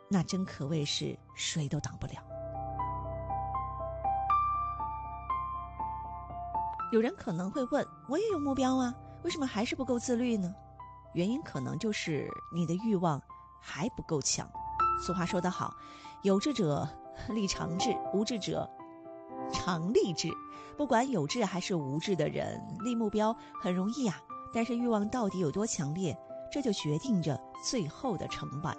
那真可谓是谁都挡不了。有人可能会问，我也有目标啊，为什么还是不够自律呢？原因可能就是你的欲望还不够强。俗话说得好，有志者立长志，无志者常立志。不管有志还是无志的人，立目标很容易啊，但是欲望到底有多强烈，这就决定着最后的成败。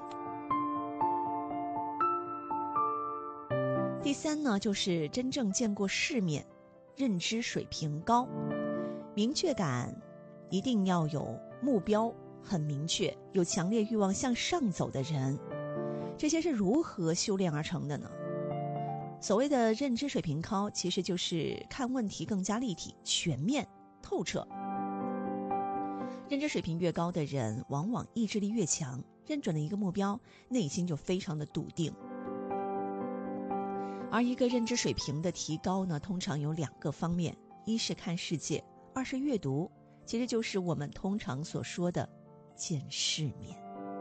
第三呢，就是真正见过世面，认知水平高。明确感一定要有，目标很明确，有强烈欲望向上走的人，这些是如何修炼而成的呢？所谓的认知水平高，其实就是看问题更加立体、全面、透彻。认知水平越高的人，往往意志力越强，认准了一个目标，内心就非常的笃定。而一个认知水平的提高呢，通常有2个方面，一是看世界，二是阅读，其实就是我们通常所说的见世面。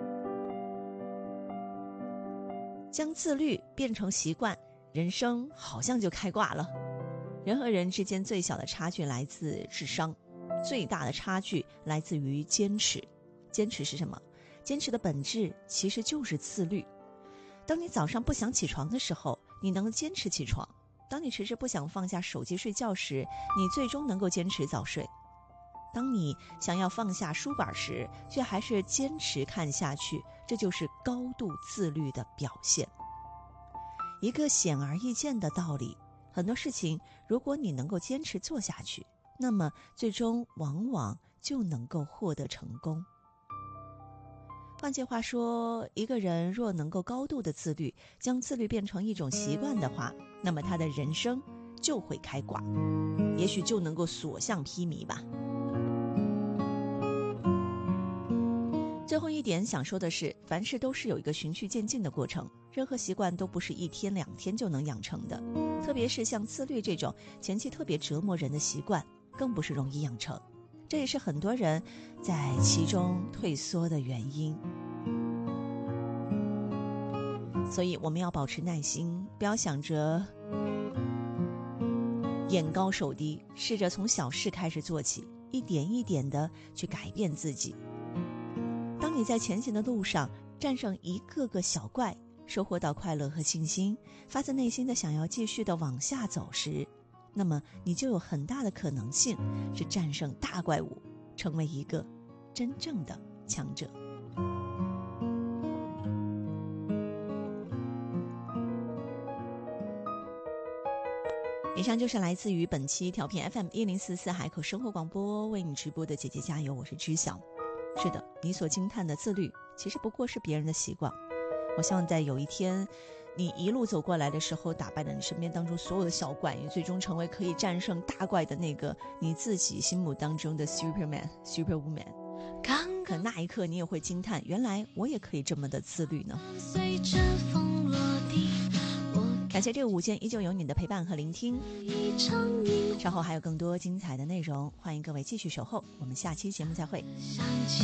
将自律变成习惯，人生好像就开挂了。人和人之间最小的差距来自智商，最大的差距来自于坚持。坚持是什么？坚持的本质其实就是自律。当你早上不想起床的时候，你能坚持起床；当你迟迟不想放下手机睡觉时，你最终能够坚持早睡；当你想要放下书本时，却还是坚持看下去，这就是高度自律的表现。一个显而易见的道理，很多事情如果你能够坚持做下去，那么最终往往就能够获得成功。换句话说，一个人若能够高度的自律，将自律变成一种习惯的话，那么他的人生就会开挂，也许就能够所向披靡吧。最后一点想说的是，凡事都是有一个循序渐进的过程，任何习惯都不是1天2天就能养成的，特别是像自律这种前期特别折磨人的习惯，更不是容易养成，这也是很多人在其中退缩的原因。所以我们要保持耐心，不要想着眼高手低，试着从小事开始做起，一点一点的去改变自己。当你在前行的路上战胜一个个小怪，收获到快乐和信心，发自内心的想要继续的往下走时，那么你就有很大的可能性是战胜大怪物，成为一个真正的强者。以上就是来自于本期调频 FM1044 海口生活广播为你直播的姐姐加油，我是知晓。是的，你所惊叹的自律其实不过是别人的习惯。我希望在有一天你一路走过来的时候，打败了你身边当中所有的小怪，你最终成为可以战胜大怪的那个你自己心目当中的 Superman Superwoman。 可那一刻你也会惊叹，原来我也可以这么的自律呢。感谢这个午间依旧有你的陪伴和聆听，稍后还有更多精彩的内容，欢迎各位继续守候，我们下期节目再会。